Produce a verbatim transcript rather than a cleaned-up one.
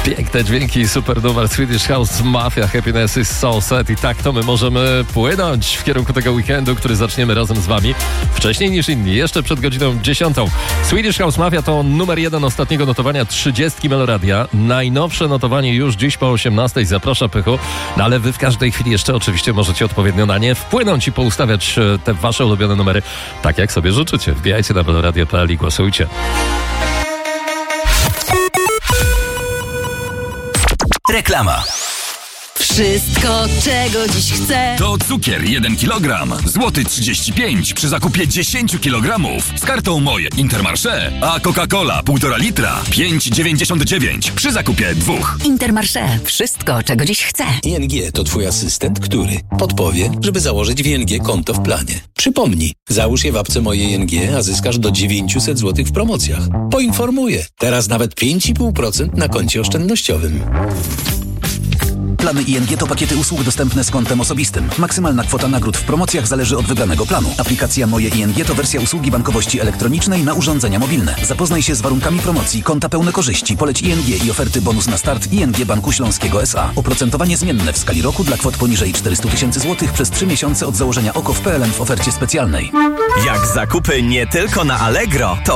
Piękne dźwięki, super numer Swedish House Mafia, Happiness is so sad. I tak to my możemy płynąć w kierunku tego weekendu, który zaczniemy razem z wami wcześniej niż inni, jeszcze przed godziną dziesiątą. Swedish House Mafia to numer jeden ostatniego notowania trzydziestki Meloradia. Najnowsze notowanie już dziś po osiemnastej. Zaprasza Pychu. No ale wy w każdej chwili jeszcze oczywiście możecie odpowiednio na nie wpłynąć i poustawiać te wasze ulubione numery tak jak sobie życzycie. Wbijajcie na meloradio kropka p l i głosujcie. Reklama. Wszystko, czego dziś chcę. To cukier jeden kilogram, złoty trzydzieści pięć przy zakupie dziesięć kilogramów z kartą Moje Intermarché, a Coca-Cola półtora litra pięć dziewięćdziesiąt dziewięć przy zakupie dwóch. Intermarché. Wszystko, czego dziś chcę. I N G to twój asystent, który podpowie, żeby założyć w I N G konto w planie. Przypomnij, załóż je w apce Moje I N G, a zyskasz do dziewięćset złotych w promocjach. Poinformuję, teraz nawet pięć i pół procent na koncie oszczędnościowym. Plany I N G to pakiety usług dostępne z kontem osobistym. Maksymalna kwota nagród w promocjach zależy od wybranego planu. Aplikacja Moje I N G to wersja usługi bankowości elektronicznej na urządzenia mobilne. Zapoznaj się z warunkami promocji, konta pełne korzyści, poleć I N G i oferty bonus na start I N G Banku Śląskiego S A. Oprocentowanie zmienne w skali roku dla kwot poniżej czterysta tysięcy złotych przez trzy miesiące od założenia O K O w P L N w ofercie specjalnej. Jak zakupy nie tylko na Allegro, to